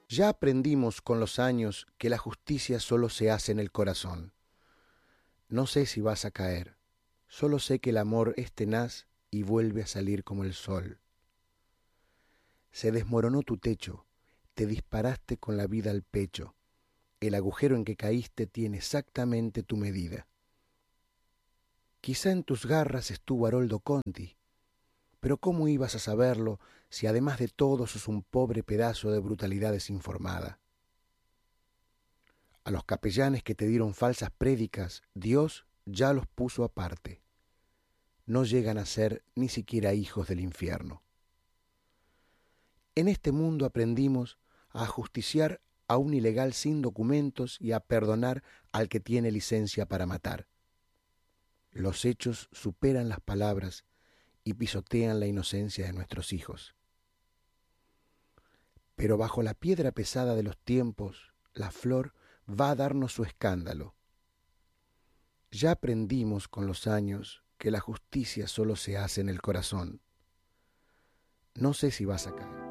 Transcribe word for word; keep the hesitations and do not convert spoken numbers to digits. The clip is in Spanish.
Ya aprendimos con los años que la justicia solo se hace en el corazón. No sé si vas a caer, solo sé que el amor es tenaz y vuelve a salir como el sol. Se desmoronó tu techo, te disparaste con la vida al pecho. El agujero en que caíste tiene exactamente tu medida. Quizá en tus garras estuvo Haroldo Conti, pero ¿cómo ibas a saberlo si además de todo sos un pobre pedazo de brutalidad desinformada? A los capellanes que te dieron falsas prédicas, Dios ya los puso aparte. No llegan a ser ni siquiera hijos del infierno. En este mundo aprendimos a ajusticiar a un ilegal sin documentos y a perdonar al que tiene licencia para matar. Los hechos superan las palabras y pisotean la inocencia de nuestros hijos. Pero bajo la piedra pesada de los tiempos, la flor va a darnos su escándalo. Ya aprendimos con los años que la justicia solo se hace en el corazón. No sé si vas a caer.